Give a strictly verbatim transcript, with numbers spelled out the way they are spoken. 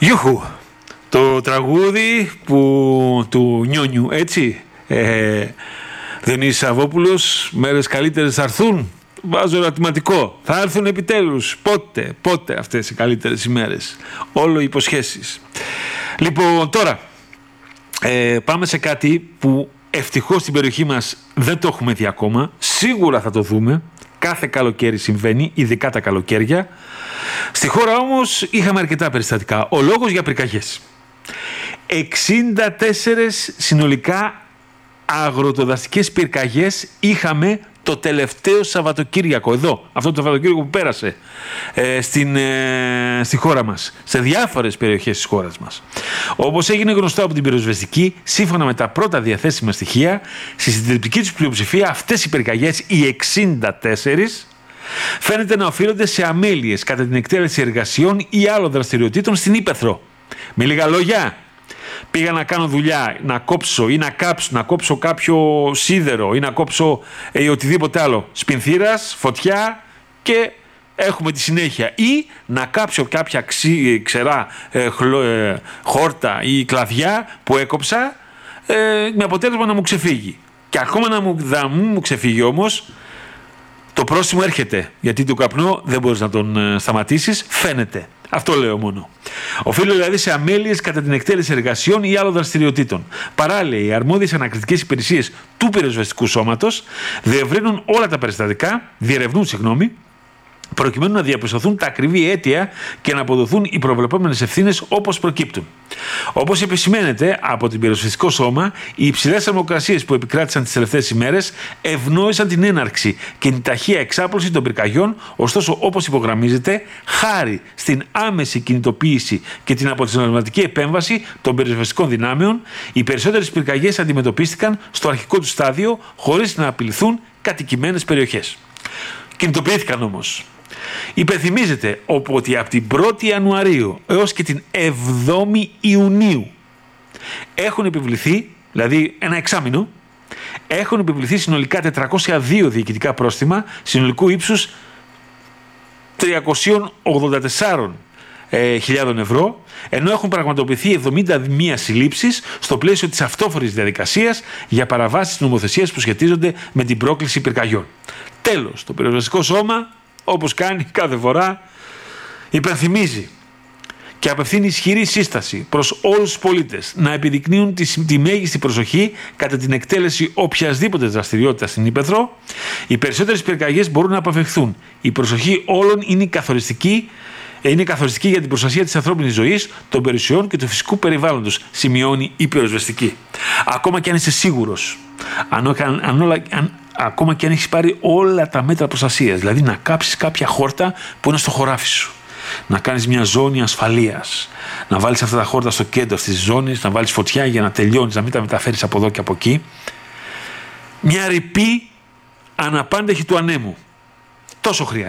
Γιούχου, το τραγούδι που, του Νιόνιου, έτσι, ε, Διονύσης Σαββόπουλος, μέρες καλύτερες θα έρθουν. Βάζω ερωτηματικό. Θα έρθουν επιτέλους. Πότε, πότε αυτές οι καλύτερες ημέρες. Όλο υποσχέσεις. Λοιπόν, τώρα ε, πάμε σε κάτι που ευτυχώς στην περιοχή μας δεν το έχουμε δει ακόμα. Σίγουρα θα το δούμε. Κάθε καλοκαίρι συμβαίνει, ειδικά τα καλοκαίρια. Στη χώρα όμως είχαμε αρκετά περιστατικά. Ο λόγος για πυρκαγιές. εξήντα τέσσερες συνολικά αγροτοδαστικές πυρκαγιές είχαμε το τελευταίο Σαββατοκύριακο, εδώ, αυτό το Σαββατοκύριακο που πέρασε ε, στην, ε, στη χώρα μας, σε διάφορες περιοχές της χώρας μας. Όπως έγινε γνωστό από την πυροσβεστική, σύμφωνα με τα πρώτα διαθέσιμα στοιχεία, στη συντριπτική τους πλειοψηφία αυτές οι πυρκαγιές, οι εξήντα τέσσερις, φαίνεται να οφείλονται σε αμέλειες κατά την εκτέλεση εργασιών ή άλλων δραστηριοτήτων στην ύπαιθρο. Με λίγα λόγια, πήγα να κάνω δουλειά, να κόψω ή να κάψω, να κόψω κάποιο σίδερο ή να κόψω ε, οτιδήποτε άλλο. Σπινθήρας, φωτιά και έχουμε τη συνέχεια. Ή να κάψω κάποια ξύ, ξερά ε, χλω, ε, χόρτα ή κλαδιά που έκοψα ε, με αποτέλεσμα να μου ξεφύγει. Και ακόμα να μου, να μου ξεφύγει όμως, το πρόστιμο έρχεται. Γιατί το καπνό δεν μπορείς να τον ε, σταματήσεις, φαίνεται. Αυτό λέω μόνο. Οφείλω δηλαδή σε αμέλειες κατά την εκτέλεση εργασιών ή άλλων δραστηριοτήτων. Παράλληλα, οι αρμόδιες ανακριτικές υπηρεσίες του πυροσβεστικού σώματος διευρύνουν όλα τα περιστατικά, διερευνούν, συγγνώμη, προκειμένου να διαπιστωθούν τα ακριβή αίτια και να αποδοθούν οι προβλεπόμενες ευθύνες όπως προκύπτουν. Όπως επισημαίνεται από την πυροσβεστικό σώμα, οι υψηλές θερμοκρασίες που επικράτησαν τις τελευταίες ημέρες ευνόησαν την έναρξη και την ταχεία εξάπλωση των πυρκαγιών, ωστόσο, όπως υπογραμμίζεται, χάρη στην άμεση κινητοποίηση και την αποτελεσματική επέμβαση των πυροσβεστικών δυνάμεων, οι περισσότερες πυρκαγιές αντιμετωπίστηκαν στο αρχικό του στάδιο χωρίς να απειληθούν κατοικημένες περιοχές. Κινητοποιήθηκαν όμως. Υπενθυμίζεται ότι από την πρώτη Ιανουαρίου έως και την εβδόμη Ιουνίου έχουν επιβληθεί, δηλαδή ένα εξάμηνο, έχουν επιβληθεί συνολικά τετρακόσια δύο διοικητικά πρόστιμα συνολικού ύψους τριακόσιες ογδόντα τέσσερα χιλιάδες ευρώ, ενώ έχουν πραγματοποιηθεί εβδομήντα μία συλλήψεις στο πλαίσιο της αυτόφορης διαδικασίας για παραβάσεις νομοθεσίας που σχετίζονται με την πρόκληση πυρκαγιών. Τέλος, το πυροσβεστικό σώμα, όπως κάνει κάθε φορά, υπενθυμίζει και απευθύνει ισχυρή σύσταση προς όλους τους πολίτες να επιδεικνύουν τη, τη μέγιστη προσοχή κατά την εκτέλεση οποιασδήποτε δραστηριότητα στην ύπαιθρο. Οι περισσότερες πυρκαγιές μπορούν να αποφευχθούν. Η προσοχή όλων είναι καθοριστική, είναι καθοριστική για την προστασία της ανθρώπινης ζωής, των περιουσιών και του φυσικού περιβάλλοντος, σημειώνει η πυροσβεστική. Ακόμα και αν είσαι σίγουρος, αν, αν, όλα, αν, ακόμα και αν έχεις πάρει όλα τα μέτρα προστασίας, δηλαδή να κάψεις κάποια χόρτα που είναι στο χωράφι σου, να κάνεις μια ζώνη ασφαλείας, να βάλεις αυτά τα χόρτα στο κέντρο της ζώνης, να βάλεις φωτιά για να τελειώνεις, να μην τα μεταφέρεις από εδώ και από εκεί. Μια ρηπή αναπάντεχη του ανέμου. Τόσο χρειάζεται.